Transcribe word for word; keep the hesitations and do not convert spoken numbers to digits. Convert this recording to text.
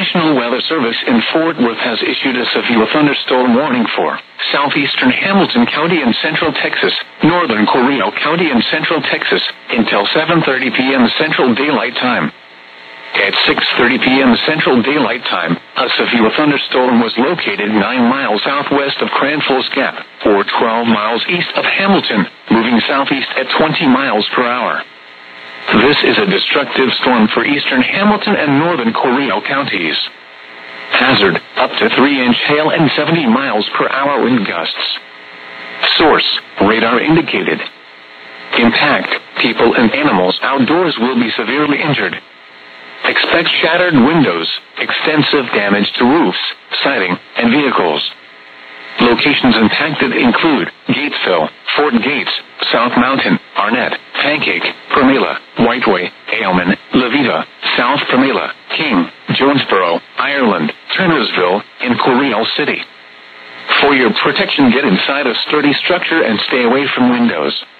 National Weather Service in Fort Worth has issued a severe thunderstorm warning for southeastern Hamilton County and central Texas, northern Coryell County and central Texas, until seven thirty p.m. Central Daylight Time. At six thirty p.m. Central Daylight Time, a severe thunderstorm was located nine miles southwest of Cranfalls Gap, or twelve miles east of Hamilton, moving southeast at twenty miles per hour. This is a destructive storm for eastern Hamilton and northern Coryell counties. Hazard, up to three inch hail and seventy miles per hour wind gusts. Source, radar indicated. Impact, people and animals outdoors will be severely injured. Expect shattered windows, extensive damage to roofs, siding, and vehicles. Locations impacted include Gatesville, Fort Gates, South Mountain, Arnett, Pancake, Pramila, Whiteway, Aylman, Levita, South Pramila, King, Jonesboro, Ireland, Turnersville, and Coryell City. For your protection, get inside a sturdy structure and stay away from windows.